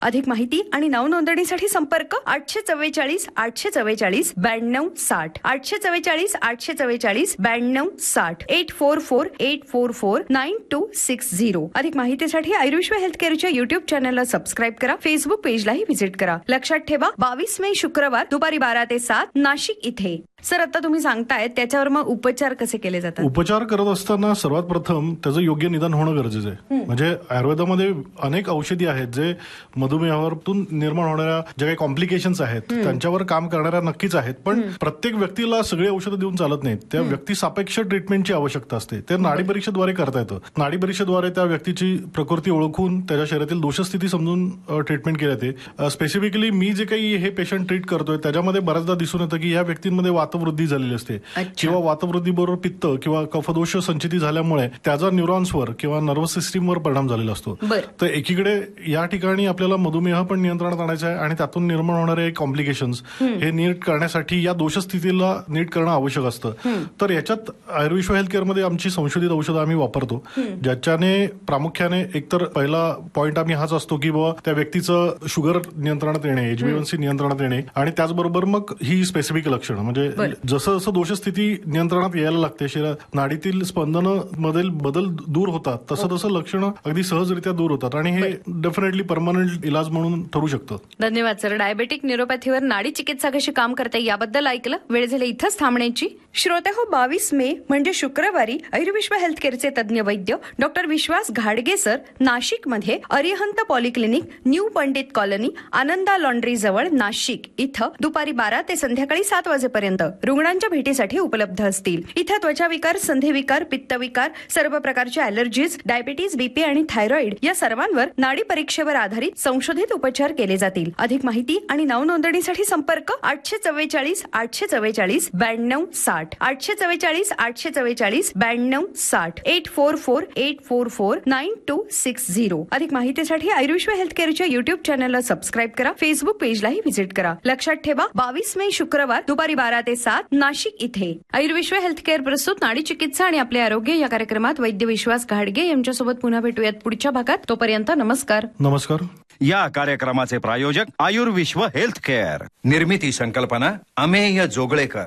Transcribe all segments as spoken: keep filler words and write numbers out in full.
अधिक माहिती आणि नावनोंदणीसाठी संपर्क आठशे चव्वेचाळीस आठशे चव्वेचाळीस ब्याण्णव साठ आठशे चव्वेचाळीस आठशे चव्वेचाळीस ब्याण्णव साठ eight four four eight four four nine to six zero. अधिक माहितीसाठी आयुर्विश्व हेल्थ केअरच्या युट्यूब चॅनलला सबस्क्राईब करा. फेसबुक पेजलाही व्हिजिट करा. लक्षात ठेवा, बावीस मे शुक्रवार दुपारी बारा ते सात नाशिक इथे. सर, आता तुम्ही सांगताय त्याच्यावर मग उपचार कसे केले जातात? उपचार करत असताना सर्वात प्रथम त्याचं योग्य निदान होणं गरजेचं आहे. म्हणजे आयुर्वेदामध्ये अनेक औषधी आहेत जे मधुमेहावरून निर्माण होणाऱ्या ज्या काही कॉम्प्लिकेशन्स आहेत त्यांच्यावर काम करणाऱ्या नक्कीच आहेत, पण प्रत्येक व्यक्तीला सगळी औषधं देऊन चालत नाहीत. त्या व्यक्ती सापेक्ष ट्रीटमेंटची आवश्यकता असते. ते नाडी परीक्षेद्वारे करता येतं. नाडी परीक्षेद्वारे त्या व्यक्तीची प्रकृती ओळखून त्याच्या शरीरातील दोषस्थिती समजून ट्रीटमेंट केली जाते. स्पेसिफिकली मी जे काही हे पेशंट ट्रीट करतोय त्याच्यामध्ये बऱ्याचदा दिसून येतं की या व्यक्तींमध्ये वातवृद्धी झालेली असते किंवा वातवृद्धी बरोबर पित्त किंवा कफदोष संचिती झाल्यामुळे त्याचा न्यूरॉन्सवर किंवा नर्वस सिस्टीमवर परिणाम झालेला असतो. तर एकीकडे या ठिकाणी आपल्याला मधुमेह पण नियंत्रणात आणायचा आहे आणि त्यातून निर्माण होणारे कॉम्प्लिकेशन्स हे नीट करण्यासाठी या दोषस्थितीला नीट करणं आवश्यक असतं. तर याच्यात आयुर्विश्व हेल्थ केअरमध्ये आमची संशोधित औषधं आम्ही वापरतो, ज्याच्याने प्रामुख्याने एकतर पहिला पॉईंट आम्ही हाच असतो की बाबा त्या व्यक्तीचं शुगर नियंत्रणात येणे, एचबीएनसी नियंत्रणात येणे आणि त्याचबरोबर मग ही स्पेसिफिक लक्षणं म्हणजे जसं जसं दोषस्थिती नियंत्रणात यायला लागते, शरीरात नाडीतील स्पंदन मधील बदल दूर होतात तसं तसं लक्षणं अगदी सहजरित्या दूर होतात आणि हे डेफिनेटली परमनंट इलाज म्हणून ठरू शकतं. धन्यवाद सर. डायबेटिक न्यूरोपॅथीवर नाडी चिकित्सा कशी काम करते याबद्दल ऐकलं. वेळ झाली इथंच थांबण्याची. श्रोते हो, बावीस मे म्हणजे शुक्रवारी आयुर्विश्व हेल्थ केअरचे तज्ञ वैद्य डॉक्टर विश्वास घाडगे सर नाशिकमध्ये Arihant polyclinic, new Pandit colony, आनंदा लॉन्ड्री जवळ नाशिक इथं दुपारी बारा ते संध्याकाळी सात वाजेपर्यंत रुग्णांच्या भेटीसाठी उपलब्ध असतील. इथं त्वचाविकार, संधिविकार, पित्तविकार, सर्व प्रकारच्या ॲलर्जीज, डायबिटीज, बीपी आणि थायरॉइड या सर्वांवर नाडी परीक्षेवर आधारित संशोधित उपचार केले जातील. अधिक माहिती आणि नावनोंदणीसाठी संपर्क आठशे चव्वेचाळीस आठशे चव्वेचाळीस ब्याण्णव साठ आठशे चव्वेचाळीस आठशे चव्वेचाळीस ब्याण्णव साठ eight four four eight four four nine to six zero. अधिक माहितीसाठी आयुर्विश्व हेल्थ केअरच्या युट्यूब चॅनलला सबस्क्राईब करा. फेसबुक पेजलाही व्हिजिट करा. लक्षात ठेवा, बावीस मे शुक्रवार दुपारी बारा ते सात नाशिक इथे. आयुर्विश्व हेल्थ केअर प्रस्तुत नाडी चिकित्सा आणि आपले आरोग्य या कार्यक्रमात वैद्य विश्वास घाडगे यांच्यासोबत पुन्हा भेटूयात पुढच्या भागात. तोपर्यंत नमस्कार. नमस्कार. या कार्यक्रमाचे प्रायोजक आयुर्विश्व हेल्थ केअर. निर्मिती संकल्पना अमेय जोगळेकर.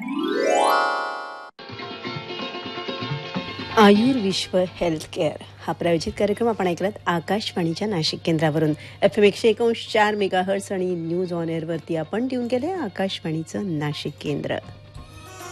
आयुर्विश्व हेल्थ केअर हा प्रायोजित कार्यक्रम आपण ऐकलात आकाशवाणीच्या नाशिक केंद्रावरून. एफ एम एकशे एकोणचार मेगा हर्ट्स आणि न्यूज ऑन एअर वरती आपण ट्यून केले आकाशवाणीचं नाशिक केंद्र.